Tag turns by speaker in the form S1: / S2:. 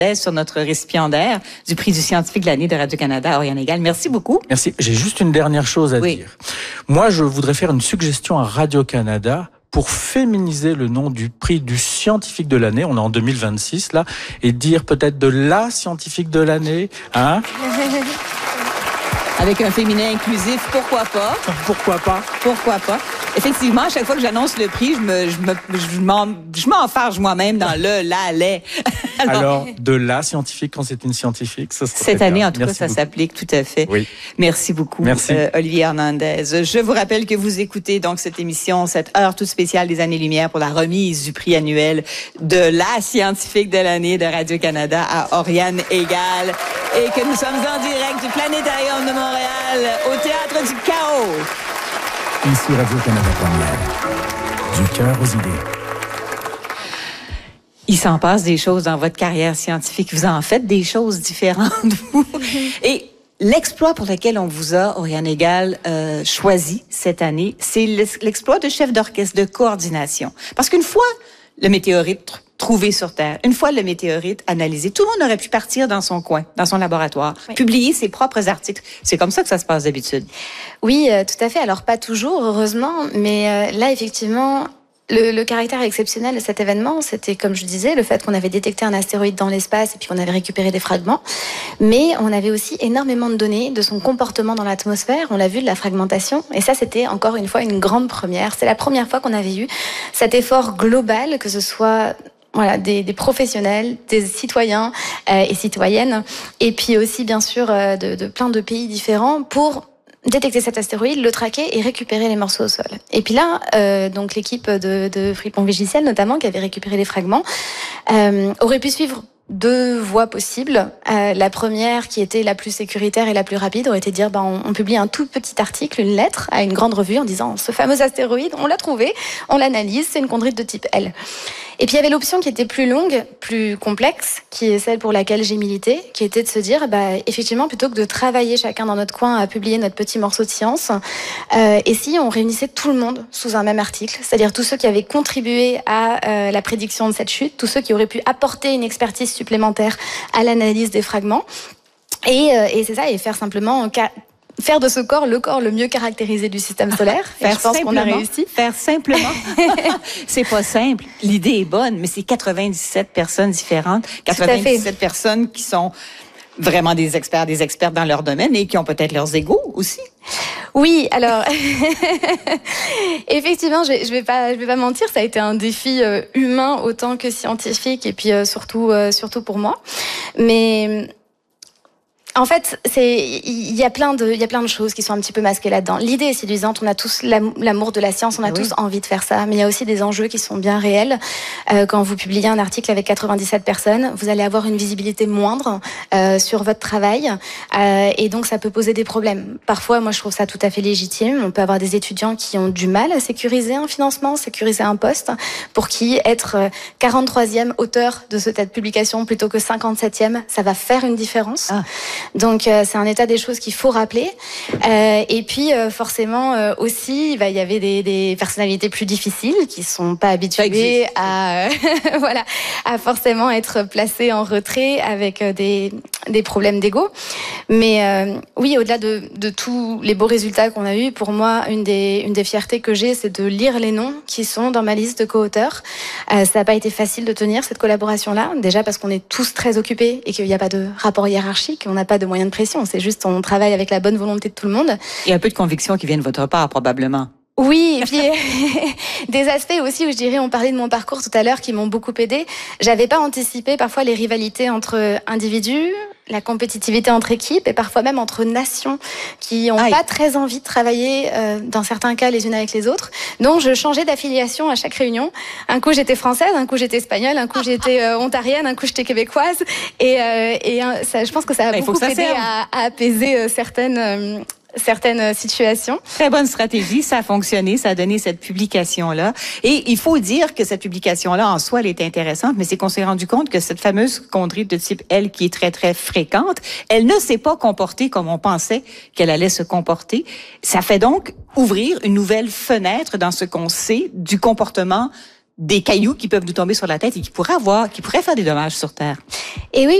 S1: sur notre récipiendaire du prix du scientifique de l'année de Radio-Canada, Oriane Egal. Merci beaucoup.
S2: Merci. J'ai juste une dernière chose à dire. Moi, je voudrais faire une suggestion à Radio-Canada pour féminiser le nom du prix du scientifique de l'année. On est en 2026, là. Et dire peut-être de la scientifique de l'année, hein?
S1: Avec un féminin inclusif, pourquoi pas?
S2: Pourquoi pas?
S1: Pourquoi pas? Effectivement, à chaque fois que j'annonce le prix, je m'enfarge moi-même dans les.
S2: Alors, de la scientifique quand c'est une scientifique, ça serait
S1: cette année, en tout cas,
S2: Merci
S1: ça
S2: beaucoup.
S1: s'applique tout à fait.
S2: Oui.
S1: Merci beaucoup,
S2: Merci.
S1: Olivier Hernandez. Je vous rappelle que vous écoutez donc cette émission, cette heure toute spéciale des Années-Lumière pour la remise du prix annuel de la scientifique de l'année de Radio-Canada à Oriane Egal et que nous sommes en direct du Planétarium de Montréal au Théâtre du Chaos.
S3: Ici Radio-Canada Première. Du cœur aux idées.
S1: Il s'en passe des choses dans votre carrière scientifique. Vous en faites des choses différentes, vous. Et l'exploit pour lequel on vous a, Oriane Egal, choisi cette année, c'est l'exploit de chef d'orchestre de coordination. Parce qu'une fois le météorite trouvé sur Terre, une fois le météorite analysé, tout le monde aurait pu partir dans son coin, dans son laboratoire, publier ses propres articles. C'est comme ça que ça se passe d'habitude.
S4: Oui, tout à fait. Alors, pas toujours, heureusement, mais là, effectivement, le caractère exceptionnel de cet événement, c'était, comme je disais, le fait qu'on avait détecté un astéroïde dans l'espace et puis qu'on avait récupéré des fragments. Mais on avait aussi énormément de données de son comportement dans l'atmosphère. On l'a vu, de la fragmentation. Et ça, c'était encore une fois une grande première. C'est la première fois qu'on avait eu cet effort global, que ce soit des professionnels, des citoyens et citoyennes, et puis aussi, bien sûr, de plein de pays différents pour détecter cet astéroïde, le traquer et récupérer les morceaux au sol. Et puis là, donc l'équipe de Fripon-Vigiciel, notamment, qui avait récupéré les fragments, aurait pu suivre deux voies possibles. La première, qui était la plus sécuritaire et la plus rapide, aurait été de dire on publie un tout petit article, une lettre à une grande revue en disant ce fameux astéroïde, on l'a trouvé, on l'analyse, c'est une chondrite de type L. Et puis il y avait l'option qui était plus longue, plus complexe, qui est celle pour laquelle j'ai milité, qui était de se dire effectivement, plutôt que de travailler chacun dans notre coin à publier notre petit morceau de science, et si on réunissait tout le monde sous un même article, c'est-à-dire tous ceux qui avaient contribué à la prédiction de cette chute, tous ceux qui auraient pu apporter une expertise supplémentaire à l'analyse des fragments, et c'est ça, et faire simplement faire de ce corps le mieux caractérisé du système solaire. Et je pense qu'on a réussi.
S1: Faire simplement. C'est pas simple. L'idée est bonne, mais c'est 97 personnes différentes. 97 personnes qui sont vraiment des experts dans leur domaine et qui ont peut-être leurs égos aussi.
S4: Oui, alors effectivement, je vais pas mentir, ça a été un défi humain autant que scientifique et puis surtout pour moi. Mais en fait, il y a plein de choses qui sont un petit peu masquées là-dedans. L'idée est séduisante, on a tous l'amour de la science, on a tous envie de faire ça, mais il y a aussi des enjeux qui sont bien réels. Quand vous publiez un article avec 97 personnes, vous allez avoir une visibilité moindre sur votre travail, et donc ça peut poser des problèmes. Parfois, moi je trouve ça tout à fait légitime. On peut avoir des étudiants qui ont du mal à sécuriser un financement, sécuriser un poste, pour qui être 43e auteur de cette publication plutôt que 57e, ça va faire une différence. Donc c'est un état des choses qu'il faut rappeler. Et puis forcément aussi, il y avait des personnalités plus difficiles qui sont pas habituées à à forcément être placées en retrait avec des problèmes d'ego. Mais oui, au-delà de tous les beaux résultats qu'on a eus, pour moi, une des fiertés que j'ai, c'est de lire les noms qui sont dans ma liste de co-auteurs. Ça n'a pas été facile de tenir cette collaboration-là, déjà parce qu'on est tous très occupés et qu'il n'y a pas de rapport hiérarchique, on n'a pas de moyens de pression, c'est juste on travaille avec la bonne volonté de tout le monde.
S1: Et un peu de conviction qui vient de votre part, probablement.
S4: Oui, et puis des aspects aussi où je dirais, on parlait de mon parcours tout à l'heure qui m'ont beaucoup aidé. J'avais pas anticipé parfois les rivalités entre individus, la compétitivité entre équipes et parfois même entre nations qui ont pas très envie de travailler dans certains cas les unes avec les autres. Donc je changeais d'affiliation à chaque réunion. Un coup j'étais française, un coup j'étais espagnole, un coup j'étais ontarienne, un coup j'étais québécoise. Et ça, je pense que ça a beaucoup aidé à apaiser certaines situations.
S1: Très bonne stratégie, ça a fonctionné, ça a donné cette publication-là. Et il faut dire que cette publication-là, en soi, elle est intéressante, mais c'est qu'on s'est rendu compte que cette fameuse chondrite de type L, qui est très, très fréquente, elle ne s'est pas comportée comme on pensait qu'elle allait se comporter. Ça fait donc ouvrir une nouvelle fenêtre dans ce qu'on sait du comportement des cailloux qui peuvent nous tomber sur la tête et qui pourraient faire des dommages sur Terre.
S4: Et oui,